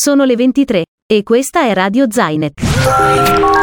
Sono le 23 e questa è Radio Zainet.